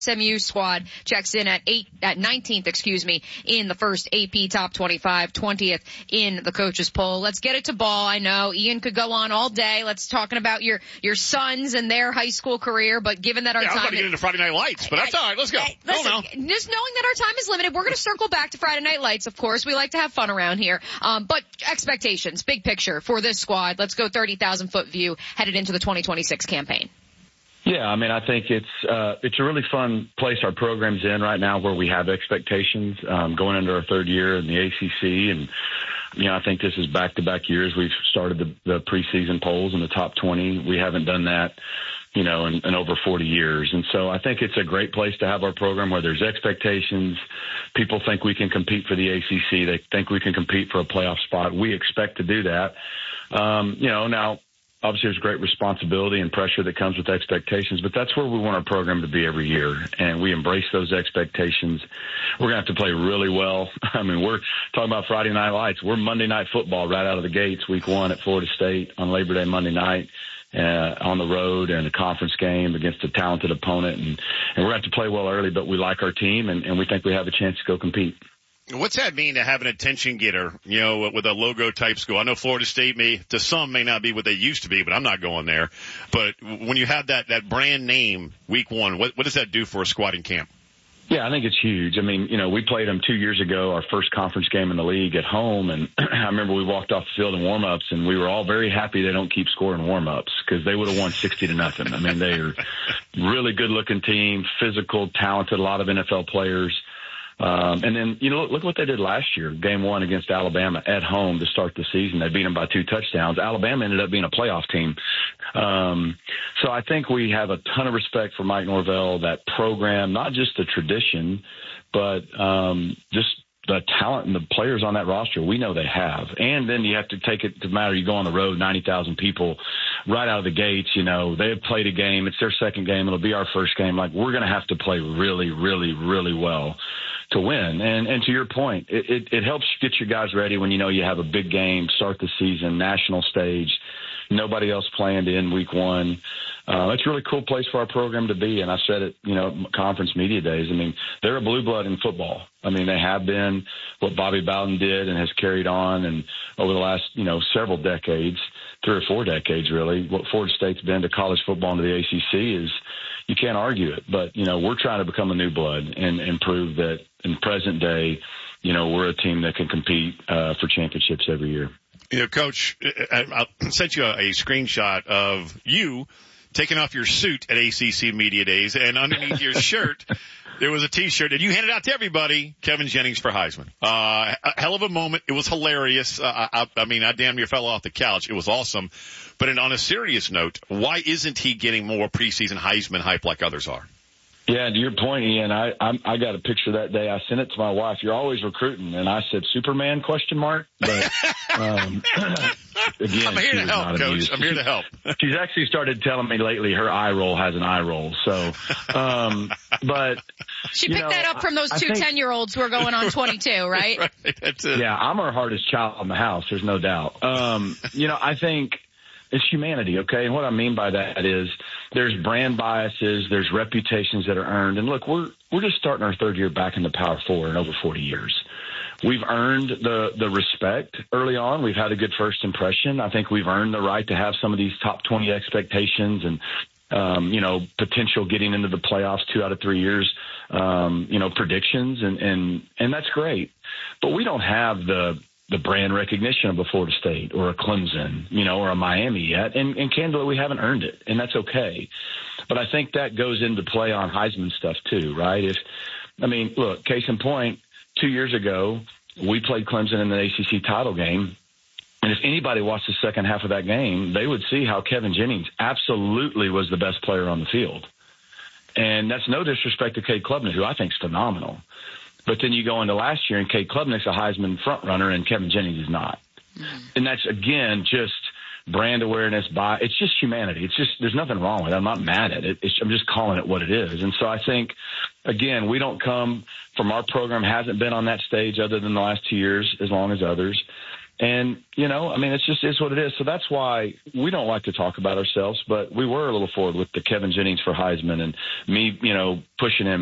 SMU squad checks in at 19th, in the first AP Top 25, 20th in the coaches poll. Let's get it to ball. I know Ian could go on all day. Let's talking about your sons and their high school career, but given that our time, I'm about to get into Friday Night Lights, but that's all right. Let's go. Listen, just knowing that our time is limited, we're going to circle back to Friday Night Lights. Of course, we like to have fun around here. But expectations, big picture for this squad. Let's go 30,000-foot view headed into the 2026 campaign. Yeah, I mean, I think it's a really fun place our program's in right now where we have expectations going into our third year in the ACC. And, I think this is back-to-back years. We've started the preseason polls in the top 20. We haven't done that, in over 40 years. And so I think it's a great place to have our program where there's expectations. People think we can compete for the ACC. They think we can compete for a playoff spot. We expect to do that. Now, obviously, there's great responsibility and pressure that comes with expectations, but that's where we want our program to be every year, and we embrace those expectations. We're going to have to play really well. I mean, we're talking about Friday Night Lights. We're Monday Night Football right out of the gates, week 1 at Florida State on Labor Day Monday night on the road and a conference game against a talented opponent, and we're going to have to play well early, but we like our team, and we think we have a chance to go compete. What's that mean to have an attention getter, with a logo type school? I know Florida State to some may not be what they used to be, but I'm not going there. But when you have that brand name week 1, what does that do for a squad in camp? Yeah, I think it's huge. I mean, we played them 2 years ago, our first conference game in the league at home. And I remember we walked off the field in warm-ups, and we were all very happy they don't keep scoring warm-ups because they would have won 60-0. I mean, they are really good-looking team, physical, talented, a lot of NFL players. And then, look what they did last year, game 1 against Alabama at home to start the season. They beat them by 2 touchdowns. Alabama ended up being a playoff team. So I think we have a ton of respect for Mike Norvell, that program, not just the tradition, but just the talent and the players on that roster we know they have. And then you have to take it to matter. You go on the road, 90,000 people right out of the gates. They have played a game. It's their second game. It'll be our first game. Like, we're going to have to play really, really, really well to win. And to your point, it helps get your guys ready when you have a big game, start the season, national stage, nobody else planned in week 1. It's a really cool place for our program to be. And I said it, conference media days. I mean, they're a blue blood in football. I mean, they have been what Bobby Bowden did and has carried on. And over the last, several decades, 3 or 4 decades, really, what Florida State's been to college football and to the ACC is, you can't argue it. But, we're trying to become a new blood and prove that in present day, we're a team that can compete for championships every year. Coach, I sent you a screenshot of you taking off your suit at ACC Media Days, and underneath your shirt, there was a T-shirt, and you handed out to everybody, Kevin Jennings for Heisman. A hell of a moment. It was hilarious. I mean, I damn near fell off the couch. It was awesome. But on a serious note, why isn't he getting more preseason Heisman hype like others are? Yeah, to your point, Ian, I got a picture that day. I sent it to my wife. You're always recruiting, and I said Superman ? But again, I'm here to help, Coach. Amused. I'm here to help. She's actually started telling me lately her eye roll has an eye roll. So, but she picked that up from those 2 10-year-olds who are going on 22, right? Right. That's it. Yeah, I'm her hardest child in the house. There's no doubt. I think it's humanity, okay? And what I mean by that is there's brand biases, there's reputations that are earned. And look, we're just starting our third year back in the Power 4 in over 40 years. We've earned the respect early on. We've had a good first impression. I think we've earned the right to have some of these top 20 expectations and, potential getting into the playoffs 2 out of 3 years, predictions. And that's great. But we don't have the brand recognition of a Florida State or a Clemson, or a Miami yet. And candidly, we haven't earned it, and that's okay. But I think that goes into play on Heisman stuff too, right? Look, case in point, 2 years ago, we played Clemson in the ACC title game. And if anybody watched the second half of that game, they would see how Kevin Jennings absolutely was the best player on the field. And that's no disrespect to Cade Klubnik, who I think is phenomenal. But then you go into last year, and Cade Klubnik's a Heisman frontrunner, and Kevin Jennings is not. Mm-hmm. And that's, again, just brand awareness. It's just humanity. It's just, there's nothing wrong with it. I'm not mad at it. I'm just calling it what it is. And so I think, again, we don't come from, our program hasn't been on that stage other than the last 2 years as long as others. And, you know, I mean, it's just is what it is. So that's why we don't like to talk about ourselves, but we were a little forward with the Kevin Jennings for Heisman and me, you know, pushing him